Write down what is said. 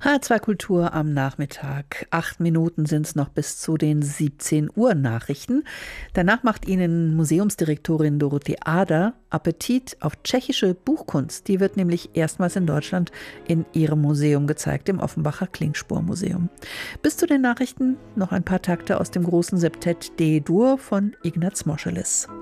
H2 Kultur am Nachmittag. 8 Minuten sind es noch bis zu den 17 Uhr Nachrichten. Danach macht Ihnen Museumsdirektorin Dorothee Ader Appetit auf tschechische Buchkunst. Die wird nämlich erstmals in Deutschland in ihrem Museum gezeigt, im Offenbacher Klingspor-Museum. Bis zu den Nachrichten noch ein paar Takte aus dem großen Septett D-Dur von Ignaz Moscheles.